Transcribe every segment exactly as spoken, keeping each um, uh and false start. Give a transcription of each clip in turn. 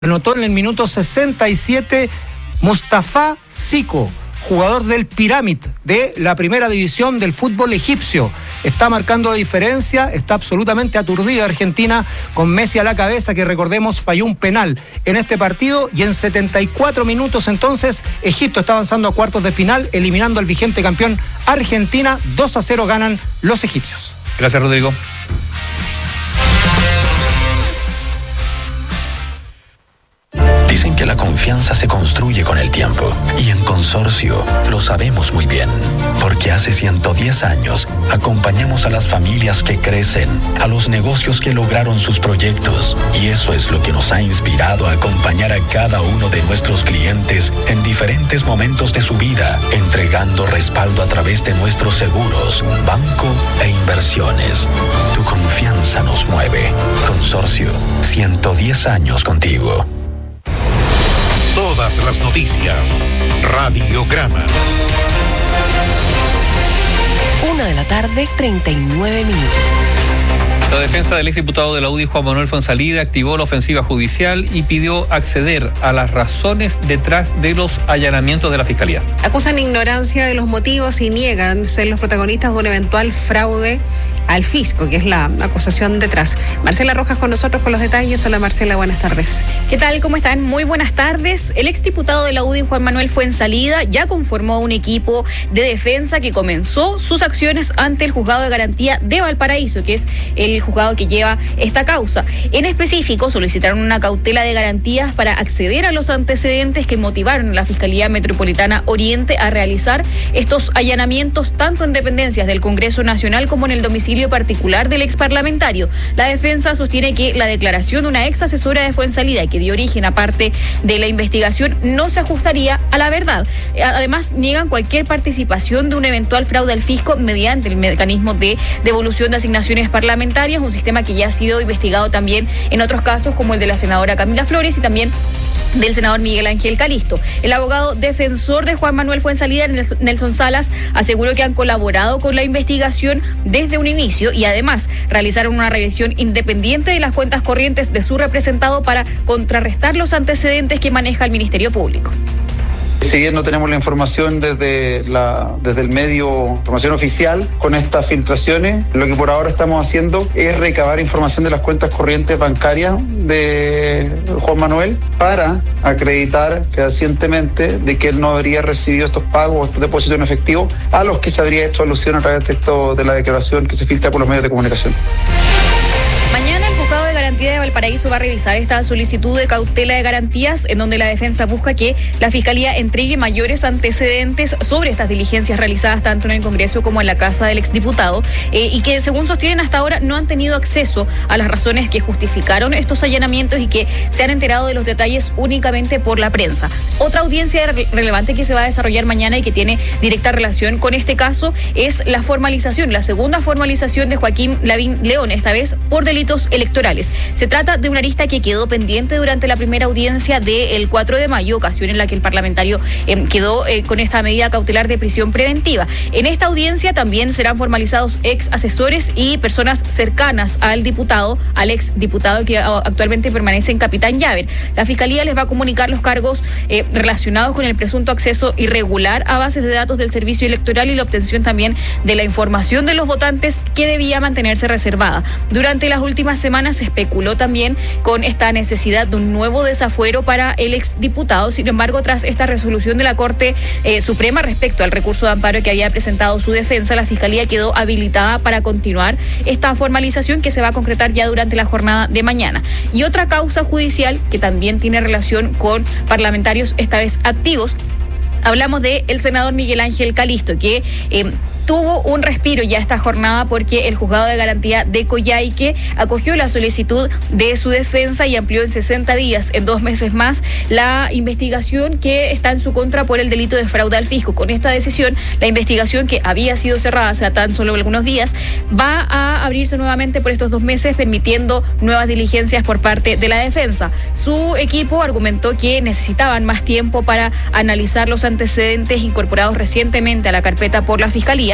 Anotó en el minuto sesenta y siete Mustafa Zico, jugador del Pirámid de la primera división del fútbol egipcio. Está marcando diferencia, está absolutamente aturdida Argentina con Messi a la cabeza, que recordemos falló un penal en este partido, y en setenta y cuatro minutos entonces Egipto está avanzando a cuartos de final, eliminando al vigente campeón Argentina. Dos a cero ganan los egipcios. Gracias, Rodrigo. Dicen que la confianza se construye con el tiempo, y en Consorcio lo sabemos muy bien, porque hace ciento diez años acompañamos a las familias que crecen, a los negocios que lograron sus proyectos, y eso es lo que nos ha inspirado a acompañar a cada uno de nuestros clientes en diferentes momentos de su vida, entregando respaldo a través de nuestros seguros, banco e inversiones. Tu confianza nos mueve. Consorcio, ciento diez años contigo. Todas las noticias. Radiograma. Una de la tarde, treinta y nueve minutos. La defensa del exdiputado de la U D I, Juan Manuel Fuenzalida, activó la ofensiva judicial y pidió acceder a las razones detrás de los allanamientos de la Fiscalía. Acusan ignorancia de los motivos y niegan ser los protagonistas de un eventual fraude al fisco, que es la acusación detrás. Marcela Rojas con nosotros con los detalles. Hola Marcela, buenas tardes. ¿Qué tal? ¿Cómo están? Muy buenas tardes. El exdiputado de la U D I, Juan Manuel Fuenzalida, ya conformó un equipo de defensa que comenzó sus acciones ante el Juzgado de Garantía de Valparaíso, que es el juzgado que lleva esta causa. En específico, solicitaron una cautela de garantías para acceder a los antecedentes que motivaron a la Fiscalía Metropolitana Oriente a realizar estos allanamientos tanto en dependencias del Congreso Nacional como en el domicilio particular del exparlamentario. La defensa sostiene que la declaración de una ex asesora de Fuenzalida que dio origen a parte de la investigación no se ajustaría a la verdad. Además, niegan cualquier participación de un eventual fraude al fisco mediante el mecanismo de devolución de asignaciones parlamentarias, un sistema que ya ha sido investigado también en otros casos como el de la senadora Camila Flores y también del senador Miguel Ángel Calisto. El abogado defensor de Juan Manuel Fuenzalida, Nelson Salas, aseguró que han colaborado con la investigación desde un inicio y además realizaron una revisión independiente de las cuentas corrientes de su representado para contrarrestar los antecedentes que maneja el Ministerio Público. Si bien no tenemos la información desde, la, desde el medio, información oficial con estas filtraciones, lo que por ahora estamos haciendo es recabar información de las cuentas corrientes bancarias de Juan Manuel para acreditar fehacientemente de que él no habría recibido estos pagos, estos depósitos en efectivo, a los que se habría hecho alusión a través de, esto, de la declaración que se filtra por los medios de comunicación. Mañana el Juzgado de Garantía de Valparaíso va a revisar esta solicitud de cautela de garantías en donde la defensa busca que la Fiscalía entregue mayores antecedentes sobre estas diligencias realizadas tanto en el Congreso como en la casa del exdiputado eh, y que, según sostienen hasta ahora, no han tenido acceso a las razones que justificaron estos allanamientos y que se han enterado de los detalles únicamente por la prensa. Otra audiencia re- relevante que se va a desarrollar mañana y que tiene directa relación con este caso es la formalización, la segunda formalización de Joaquín Lavín León, esta vez por delitos electorales. Se trata de una arista que quedó pendiente durante la primera audiencia del cuatro de mayo, ocasión en la que el parlamentario eh, quedó eh, con esta medida cautelar de prisión preventiva. En esta audiencia también serán formalizados ex asesores y personas cercanas al diputado, al ex diputado que actualmente permanece en Capitán Llaver. La Fiscalía les va a comunicar los cargos eh, relacionados con el presunto acceso irregular a bases de datos del servicio electoral y la obtención también de la información de los votantes que debía mantenerse reservada. Durante las últimas semanas se especuló también con esta necesidad de un nuevo desafuero para el exdiputado. Sin embargo, tras esta resolución de la Corte eh, Suprema respecto al recurso de amparo que había presentado su defensa, la Fiscalía quedó habilitada para continuar esta formalización que se va a concretar ya durante la jornada de mañana. Y otra causa judicial que también tiene relación con parlamentarios esta vez activos. Hablamos de el senador Miguel Ángel Calisto, que eh, tuvo un respiro ya esta jornada porque el Juzgado de Garantía de Coyhaique acogió la solicitud de su defensa y amplió en sesenta días, en dos meses más, la investigación que está en su contra por el delito de fraude al fisco. Con esta decisión, la investigación que había sido cerrada hace tan solo algunos días va a abrirse nuevamente por estos dos meses, permitiendo nuevas diligencias por parte de la defensa. Su equipo argumentó que necesitaban más tiempo para analizar los antecedentes incorporados recientemente a la carpeta por la Fiscalía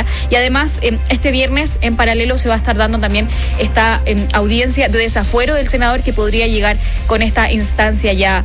Y además, eh, este viernes, en paralelo, se va a estar dando también esta eh, audiencia de desafuero del senador que podría llegar con esta instancia ya